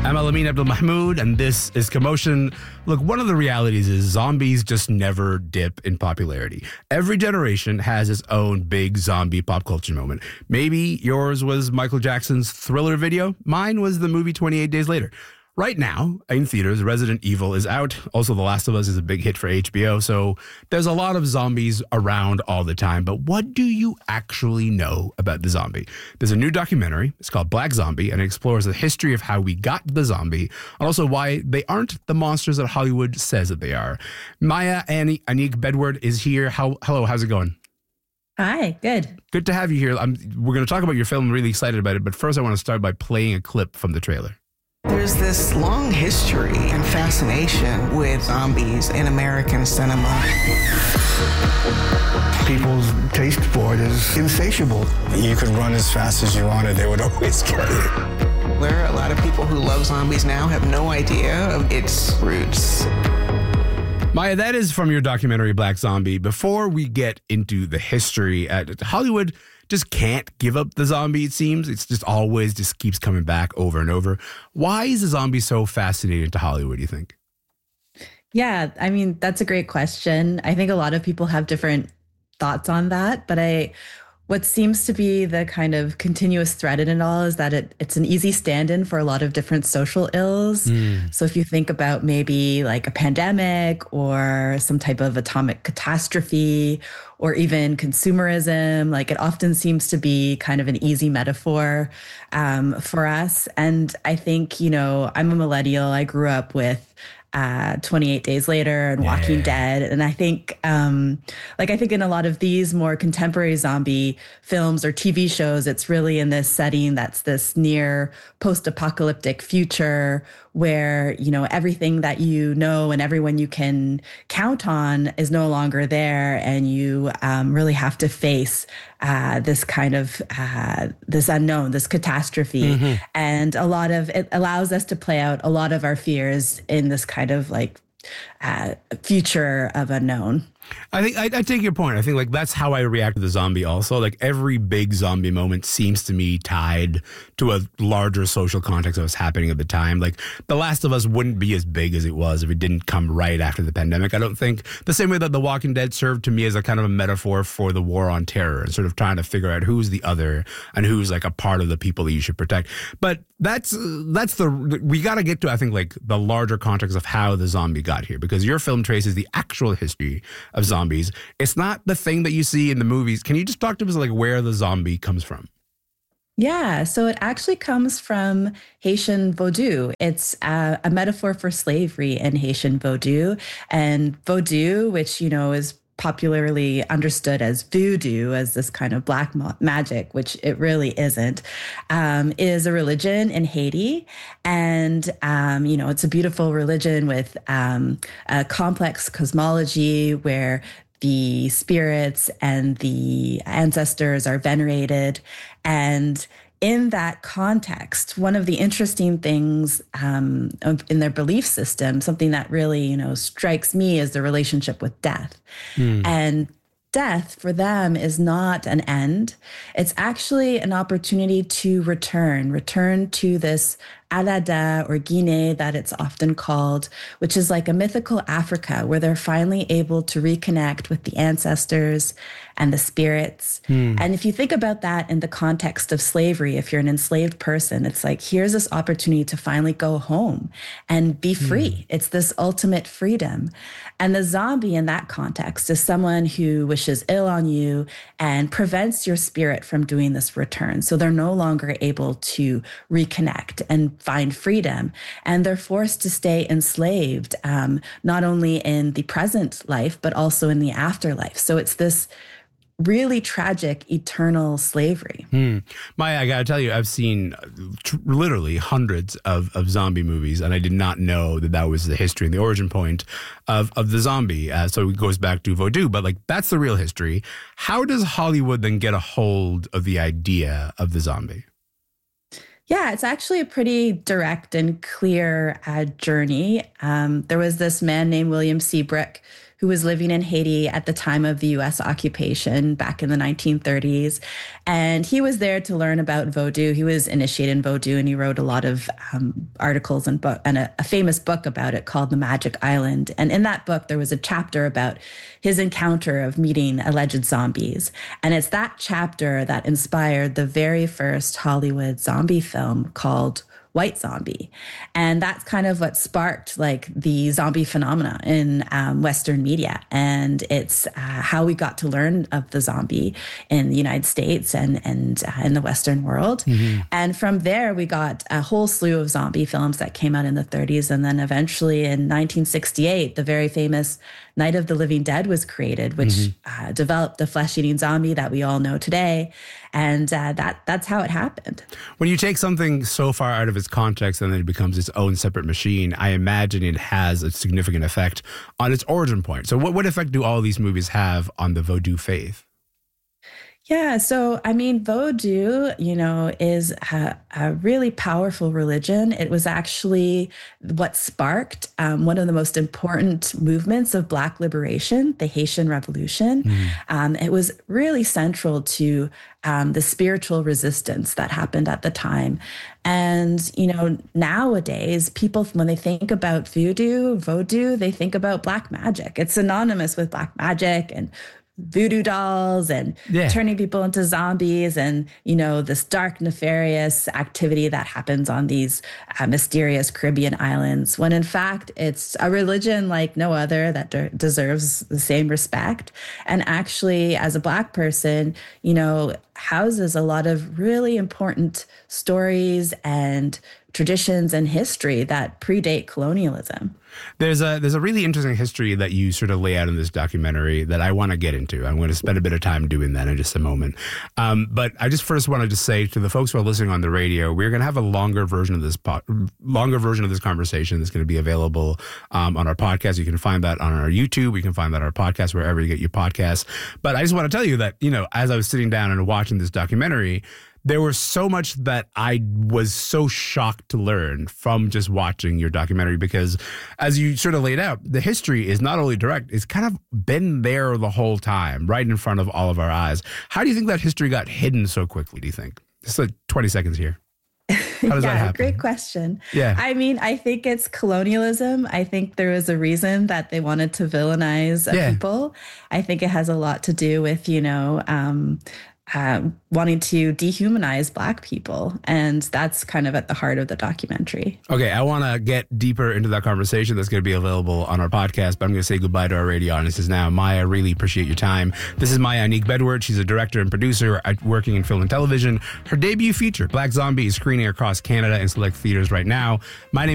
I'm Alamin Abdul Mahmoud, and this is Commotion. Look, one of the realities is zombies just never dip in popularity. Every generation has its own big zombie pop culture moment. Maybe yours was Michael Jackson's Thriller video. Mine was the movie 28 Days Later. Right now, in theaters, Resident Evil is out. Also, The Last of Us is a big hit for HBO. So there's a lot of zombies around all the time. But what do you actually know about the zombie? There's a new documentary. It's called Black Zombie, and it explores the history of how we got the zombie, and also why they aren't the monsters that Hollywood says that they are. Maya Anik Bedward is here. Hello, how's it going? Hi, good. Good to have you here. We're going to talk about your film. I'm really excited about it. But first, I want to start by playing a clip from the trailer. There's this long history and fascination with zombies in American cinema. People's taste for it is insatiable. You could run as fast as you wanted, they would always get you. There are a lot of people who love zombies now have no idea of its roots. Maya, that is from your documentary, Black Zombie. Before we get into the history, Hollywood just can't give up the zombie, it seems. It's just always just keeps coming back over and over. Why is the zombie so fascinating to Hollywood, do you think? Yeah, I mean, that's a great question. I think a lot of people have different thoughts on that, but what seems to be the kind of continuous thread in it all is that it's an easy stand-in for a lot of different social ills. So if you think about maybe like a pandemic or some type of atomic catastrophe or even consumerism, like it often seems to be kind of an easy metaphor for us. And I think, I'm a millennial. I grew up with 28 Days Later and Walking Dead. And I think, I think in a lot of these more contemporary zombie films or TV shows, it's really in this setting that's this near post-apocalyptic future where, everything that and everyone you can count on is no longer there. And you really have to face this kind of, this unknown, this catastrophe. Mm-hmm. And it allows us to play out a lot of our fears in this kind of future of unknown. I think I take your point. I think that's how I react to the zombie also. Like every big zombie moment seems to me tied to a larger social context that was happening at the time. Like The Last of Us wouldn't be as big as it was if it didn't come right after the pandemic. I don't think the same way that The Walking Dead served to me as a kind of a metaphor for the war on terror and sort of trying to figure out who's the other and who's like a part of the people that you should protect. But we got to get to, I think, the larger context of how the zombie got here, because your film traces the actual history of zombies. It's not the thing that you see in the movies. Can you just talk to us where the zombie comes from? Yeah, so it actually comes from Haitian Vodou. It's a metaphor for slavery in Haitian Vodou. And Vodou, which, is popularly understood as voodoo, as this kind of black magic, which it really isn't, is a religion in Haiti. And, it's a beautiful religion with a complex cosmology where the spirits and the ancestors are venerated. And in that context, one of the interesting things in their belief system, something that really, strikes me, is the relationship with death. And death for them is not an end. It's actually an opportunity to return to this Alada or Guinea that it's often called, which is like a mythical Africa where they're finally able to reconnect with the ancestors and the spirits. And if you think about that in the context of slavery, if you're an enslaved person, it's like, here's this opportunity to finally go home and be free. It's this ultimate freedom. And the zombie in that context is someone who wishes ill on you and prevents your spirit from doing this return. So they're no longer able to reconnect and find freedom. And they're forced to stay enslaved, not only in the present life, but also in the afterlife. So it's this really tragic, eternal slavery. Maya, I got to tell you, I've seen literally hundreds of zombie movies, and I did not know that was the history and the origin point of the zombie. So it goes back to Vodou, but that's the real history. How does Hollywood then get a hold of the idea of the zombie? Yeah, it's actually a pretty direct and clear journey. There was this man named William Seabrook who was living in Haiti at the time of the U.S. occupation back in the 1930s. And he was there to learn about Vodou. He was initiated in Vodou, and he wrote a lot of articles and a famous book about it called The Magic Island. And in that book, there was a chapter about his encounter of meeting alleged zombies. And it's that chapter that inspired the very first Hollywood zombie film called White Zombie. And that's kind of what sparked like the zombie phenomena in Western media. And it's how we got to learn of the zombie in the United States and in the Western world. Mm-hmm. And from there, we got a whole slew of zombie films that came out in the 30s. And then eventually in 1968, the very famous Night of the Living Dead was created, which developed the flesh-eating zombie that we all know today. And that's how it happened. When you take something so far out of its context and then it becomes its own separate machine, I imagine it has a significant effect on its origin point. So what effect do all these movies have on the Vodou faith? Yeah, so I mean, Vodou, is a really powerful religion. It was actually what sparked one of the most important movements of Black liberation, the Haitian Revolution. It was really central to the spiritual resistance that happened at the time. And, nowadays, people, when they think about Vodou, they think about Black magic. It's synonymous with Black magic and voodoo dolls and turning people into zombies and, this dark, nefarious activity that happens on these mysterious Caribbean islands, when in fact, it's a religion like no other that deserves the same respect. And actually, as a Black person, houses a lot of really important stories and traditions and history that predate colonialism. There's a really interesting history that you sort of lay out in this documentary that I want to get into. I'm going to spend a bit of time doing that in just a moment. But I just first wanted to say to the folks who are listening on the radio, we're going to have a longer version of this conversation that's going to be available on our podcast. You can find that on our YouTube. You can find that on our podcast, wherever you get your podcasts. But I just want to tell you that, as I was sitting down and watching this documentary, there was so much that I was so shocked to learn from just watching your documentary, because as you sort of laid out, the history is not only direct, it's kind of been there the whole time, right in front of all of our eyes. How do you think that history got hidden so quickly, do you think? Just like 20 seconds here. How does that happen? Great question. Yeah. I mean, I think it's colonialism. I think there was a reason that they wanted to villainize people. I think it has a lot to do with, wanting to dehumanize Black people. And that's kind of at the heart of the documentary. Okay, I want to get deeper into that conversation that's going to be available on our podcast, but I'm going to say goodbye to our radio audiences now. Maya, really appreciate your time. This is Maya Anique Bedward. She's a director and producer working in film and television. Her debut feature, Black Zombie, is screening across Canada in select theaters right now. My name